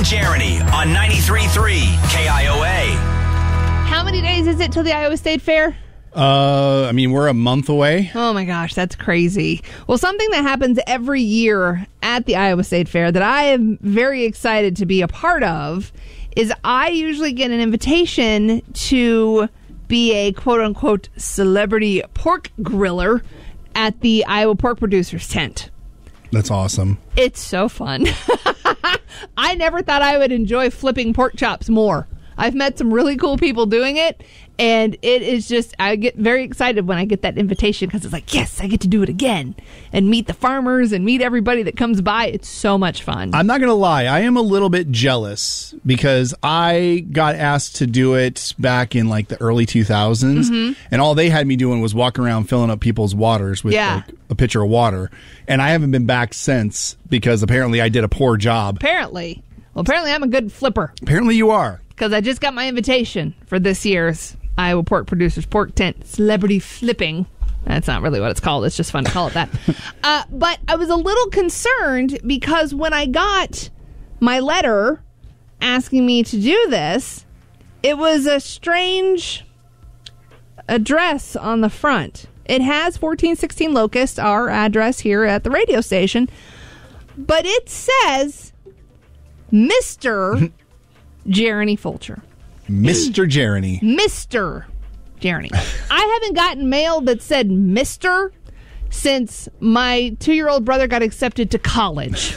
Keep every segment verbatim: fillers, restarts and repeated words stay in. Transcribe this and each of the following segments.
and Jeremy on ninety-three point three K I O A. How many days is it till the Iowa State Fair? Uh, I mean, we're a month away. Oh my gosh, that's crazy. Well, something that happens every year at the Iowa State Fair that I am very excited to be a part of is I usually get an invitation to be a quote-unquote celebrity pork griller at the Iowa Pork Producers tent. That's awesome. It's so fun. I never thought I would enjoy flipping pork chops more. I've met some really cool people doing it, and it is just, I get very excited when I get that invitation because it's like, yes, I get to do it again and meet the farmers and meet everybody that comes by. It's so much fun. I'm not going to lie. I am a little bit jealous because I got asked to do it back in like the early two thousands, mm-hmm. and all they had me doing was walking around filling up people's waters with yeah. like a pitcher of water, and I haven't been back since because apparently I did a poor job. Apparently. Well, apparently I'm a good flipper. Apparently you are. Because I just got my invitation for this year's Iowa Pork Producers Pork Tent Celebrity Flipping. That's not really what it's called. It's just fun to call it that. uh, but I was a little concerned because when I got my letter asking me to do this, it was a strange address on the front. It has fourteen sixteen Locust, our address here at the radio station, but it says Mister Jeremy Fulcher. Mister Jeremy. Mister Jeremy. I haven't gotten mail that said Mister since my two-year-old brother got accepted to college.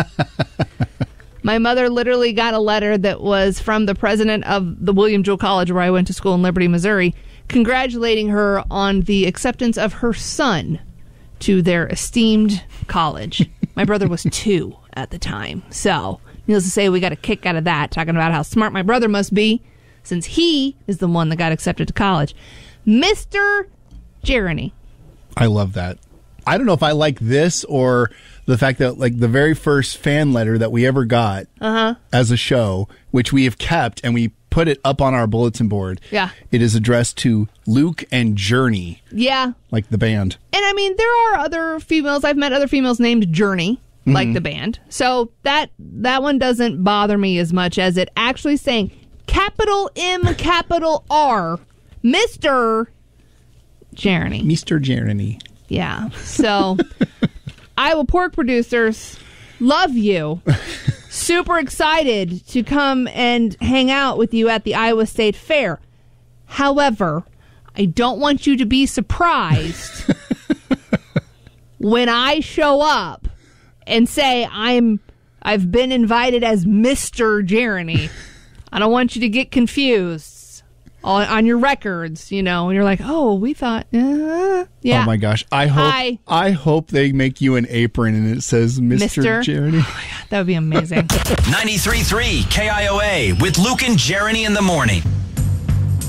My mother literally got a letter that was from the president of the William Jewell College where I went to school in Liberty, Missouri, congratulating her on the acceptance of her son to their esteemed college. My brother was two at the time, so needless to say, we got a kick out of that, talking about how smart my brother must be, since he is the one that got accepted to college. Mister Jeremy. I love that. I don't know if I like this or the fact that, like, the very first fan letter that we ever got uh-huh. as a show, which we have kept, and we put it up on our bulletin board. Yeah. It is addressed to Luke and Journey. Yeah. Like the band. And, I mean, there are other females. I've met other females named Journey. Mm-hmm. Like the band. So that that one doesn't bother me as much as it actually saying capital M, capital R, Mister Jeremy. Mister Jeremy. Yeah. So Iowa Pork Producers, love you. Super excited to come and hang out with you at the Iowa State Fair. However, I don't want you to be surprised when I show up and say I'm I've been invited as Mister Jeremy. I don't want you to get confused on, on your records, you know, and you're like, oh, we thought, uh, yeah. Oh my gosh, I hope Hi. I hope they make you an apron and it says Mister Mister Jeremy. Oh, yeah, that would be amazing. ninety-three point three K I O A with Luke and Jeremy in the morning.